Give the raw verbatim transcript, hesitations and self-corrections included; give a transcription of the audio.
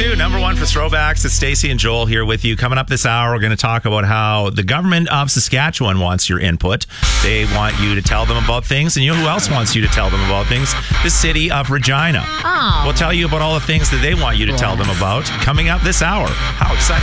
two, number one for throwbacks. It's Stacey and Joel here with you. Coming up this hour, we're going to talk about how the government of Saskatchewan wants your input. They want you to tell them about things, and you know who else wants you to tell them about things? The city of Regina. Oh. We'll tell you about all the things that they want you to tell them about coming up this hour. How exciting.